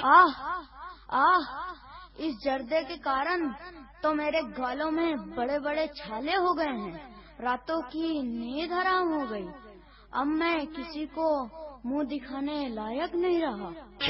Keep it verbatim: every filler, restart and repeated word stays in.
आह आह, इस जर्दे के कारण तो मेरे गालों में बड़े बड़े छाले हो गए हैं। रातों की नींद हराम हो गई। अब मैं किसी को मुंह दिखाने लायक नहीं रहा।